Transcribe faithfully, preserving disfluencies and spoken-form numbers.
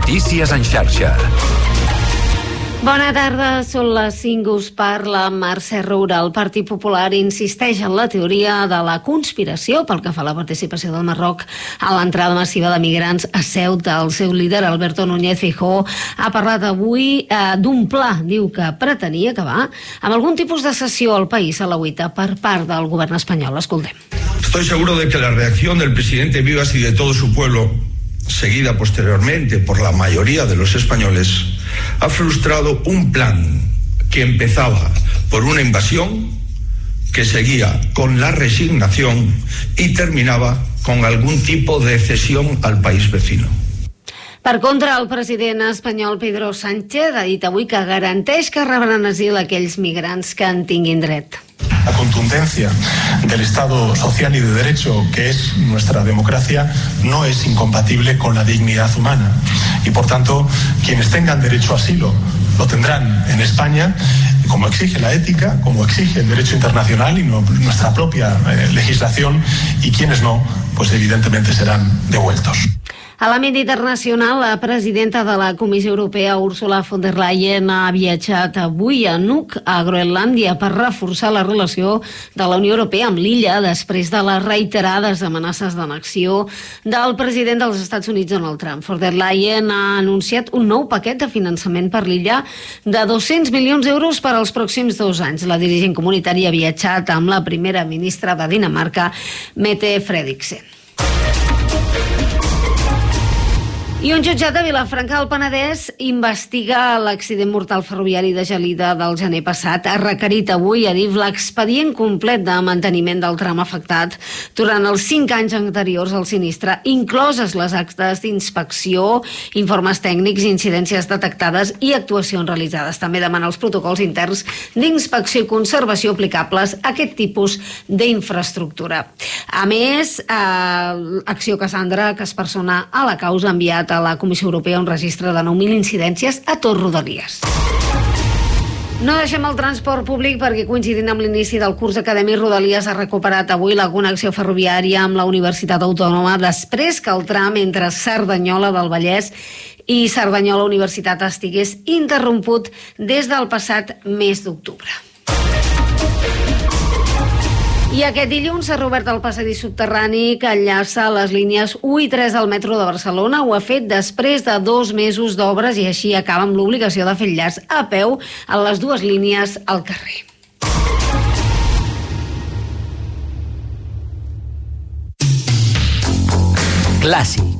Notícies en xarxa. Bona tarda, són les cinc, us parla Mercè Roura. El Partit Popular insisteix en la teoria de la conspiració pel que fa a la participació del Marroc a l'entrada massiva de migrants a Ceuta. El seu líder, Alberto Núñez Feijóo, ha parlat avui eh, d'un pla, diu que pretenia acabar amb algun tipus de cessió al país a la UITA per part del govern espanyol. Escoltem. Estoy seguro de que la reacción del presidente Vivas y de todo su pueblo, seguida posteriormente por la mayoría de los españoles, ha frustrado un plan que empezaba por una invasión, que seguía con la resignación y terminaba con algún tipo de cesión al país vecino. Per contra, el president espanyol Pedro Sánchez ha dit avui que garanteix que rebran asil aquells migrants que en tinguin dret. La contundencia del Estado social y de derecho que es nuestra democracia no es incompatible con la dignidad humana y por tanto quienes tengan derecho a asilo lo tendrán en España como exige la ética, como exige el derecho internacional y no, nuestra propia eh, legislación, y quienes no, pues evidentemente serán devueltos. A l'àmbit internacional, la presidenta de la Comissió Europea, Ursula von der Leyen, ha viatjat avui a Nuuk, a Groenlàndia, per reforçar la relació de la Unió Europea amb l'illa després de les reiterades amenaces d'annexió del president dels Estats Units, Donald Trump. Von der Leyen ha anunciat un nou paquet de finançament per l'illa de dos-cents milions d'euros per als pròxims dos anys. La dirigent comunitària ha viatjat amb la primera ministra de Dinamarca, Mette Frederiksen. I un jutjat de Vilafranca del Penedès investiga l'accident mortal ferroviari de Gelida del gener passat. Ha requerit avui a D I F l'expedient complet de manteniment del tram afectat durant els cinc anys anteriors al sinistre, incloses les actes d'inspecció, informes tècnics, incidències detectades i actuacions realitzades. També demana els protocols interns d'inspecció i conservació aplicables a aquest tipus d'infraestructura. A més, eh, Acció Cassandra, que es persona a la causa, ha enviat a la Comissió Europea un registre de nou mil incidències a tot Rodalies. No deixem el transport públic perquè, coincidint amb l'inici del curs acadèmic, Rodalies ha recuperat avui la connexió ferroviària amb la Universitat Autònoma després que el tram entre Cerdanyola del Vallès i Cerdanyola Universitat estigués interromput des del passat mes d'octubre. I aquest dilluns s'ha reobert el passadís subterrani que enllaça les línies u i tres del metro de Barcelona. Ho ha fet després de dos mesos d'obres i així acaba amb l'obligació de fer enllaç a peu a les dues línies al carrer. Clàssic.